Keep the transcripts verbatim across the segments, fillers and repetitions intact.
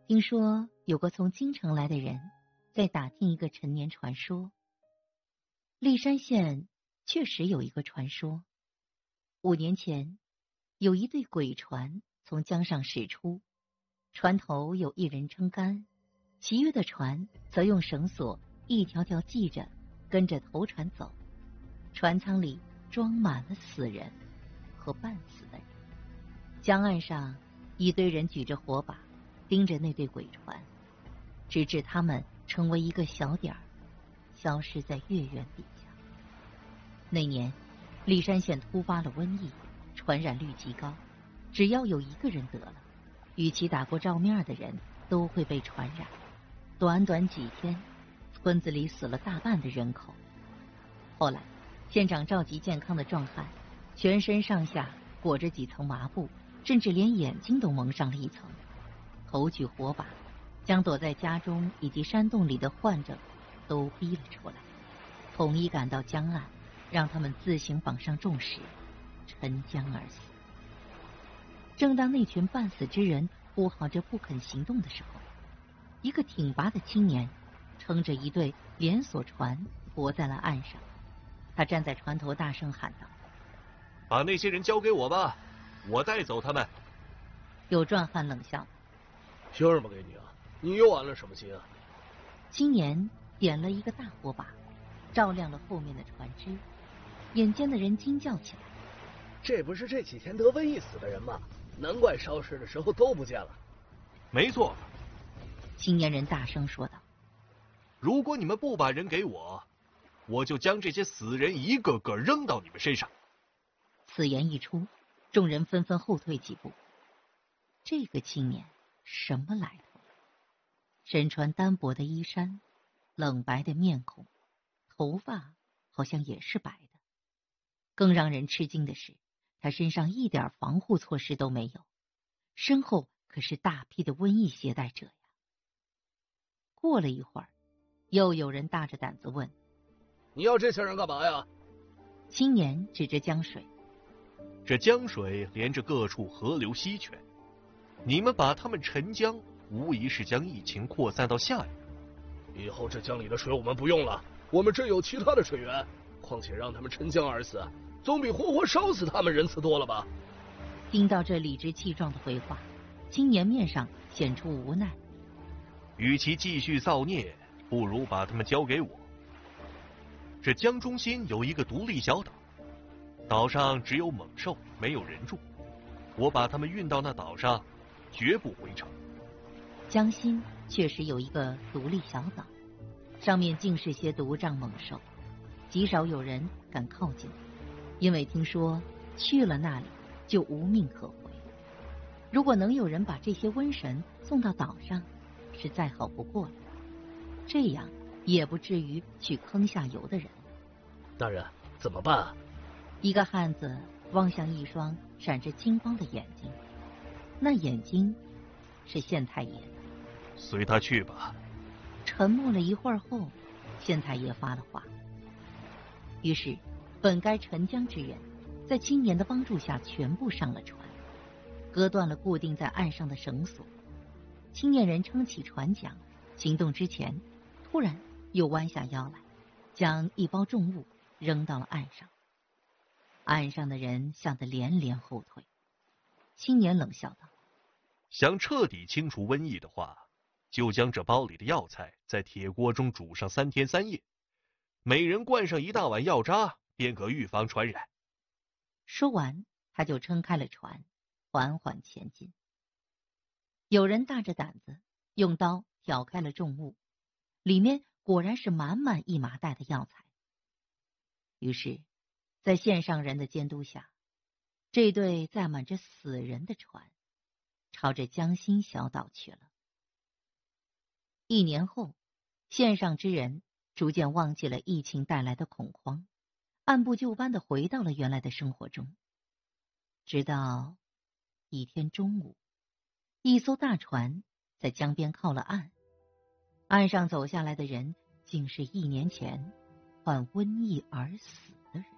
听说有个从京城来的人在打听一个陈年传说。骊山县确实有一个传说，五年前有一对鬼船从江上驶出，船头有一人撑杆，其余的船则用绳索一条条系着，跟着头船走。船舱里装满了死人和半死的人。江岸上一堆人举着火把盯着那对鬼船，直至他们成为一个小点儿，消失在月圆底下。那年骊山县突发了瘟疫，传染率极高，只要有一个人得了，与其打过照面的人都会被传染。短短几天，村子里死了大半的人口。后来县长召集健康的壮汉，全身上下裹着几层麻布，甚至连眼睛都蒙上了一层，头举火把，将躲在家中以及山洞里的患者都逼了出来，统一赶到江岸，让他们自行绑上重石，沉江而死。正当那群半死之人呼号着不肯行动的时候，一个挺拔的青年撑着一对连锁船泊在了岸上。他站在船头大声喊道： 把那些人交给我吧，我带走他们。 有壮汉冷笑： 凭什么给你啊？你又安了什么心啊？ 青年点了一个大火把，照亮了后面的船只。眼尖的人惊叫起来： 这不是这几天得瘟疫死的人吗？难怪烧尸的时候都不见了。 没错， 青年人大声说道： 如果你们不把人给我，我就将这些死人一个个扔到你们身上。 此言一出，众人纷纷后退几步。这个青年什么来头？身穿单薄的衣衫，冷白的面孔，头发好像也是白的。更让人吃惊的是，他身上一点防护措施都没有，身后可是大批的瘟疫携带者呀。过了一会儿，又有人大着胆子问： 你要这些人干嘛呀？ 青年指着江水： 这江水连着各处河流溪泉，你们把他们沉江，无疑是将疫情扩散到下游。 以后这江里的水我们不用了，我们这有其他的水源，况且让他们沉江而死，总比活活烧死他们仁慈多了吧？ 听到这理直气壮的回话，青年面上显出无奈。 与其继续造孽，不如把他们交给我。这江中心有一个独立小岛，岛上只有猛兽，没有人住。我把他们运到那岛上，绝不回城。 江心确实有一个独立小岛，上面尽是些毒瘴猛兽，极少有人敢靠近，因为听说去了那里就无命可回。如果能有人把这些瘟神送到岛上，是再好不过了，这样也不至于去坑下游的人。 大人，怎么办啊？ 一个汉子望向一双闪着金光的眼睛，那眼睛是县太爷的。 随他去吧。 沉默了一会儿后，县太爷发了话。于是本该沉江之人在青年的帮助下全部上了船，割断了固定在岸上的绳索。青年人撑起船桨，行动之前突然又弯下腰来，将一包重物扔到了岸上。岸上的人吓得连连后退。青年冷笑道： 想彻底清除瘟疫的话，就将这包里的药材在铁锅中煮上三天三夜，每人灌上一大碗药渣，便可预防传染。 说完，他就撑开了船，缓缓前进。有人大着胆子用刀挑开了重物，里面果然是满满一麻袋的药材。于是在县上人的监督下，这对载满着死人的船朝着江心小岛去了。一年后，县上之人逐渐忘记了疫情带来的恐慌，按部就班地回到了原来的生活中。直到一天中午，一艘大船在江边靠了岸，岸上走下来的人竟是一年前患瘟疫而死的人。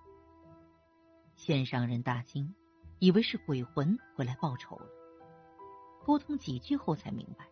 县上人大惊，以为是鬼魂回来报仇了。沟通几句后才明白，